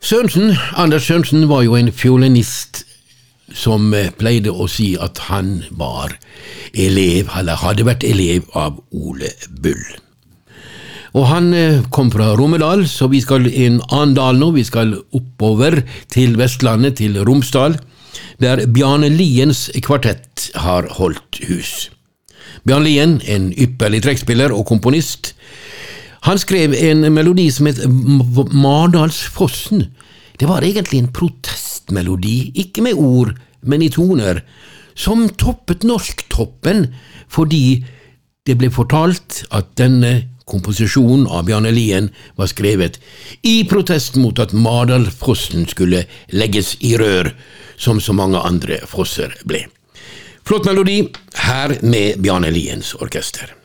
Sørensen, Anders Sørensen var jo en fiolinist som pleide å si at han var elev, eller hadde vært elev av Ole Bull. Og han kom fra Romedal, så vi skal i en annen dal nå, vi skal oppover til Vestlandet, til Romsdal, der Bjarne Liens kvartett har holdt hus. Bjarne Lien, en ypperlig trekkspiller og komponist, han skrev en melodi som het Mardalsfossen. Det var egentlig en protestmelodi, ikke med ord, men i toner, som toppet norsktoppen, fordi det ble fortalt at denne komposisjonen av Bjarne Lien var skrevet i protest mot at Mardalsfossen skulle legges i rør, som så mange andre fosser ble. Flott melodi, her med Bjarne Liens orkester.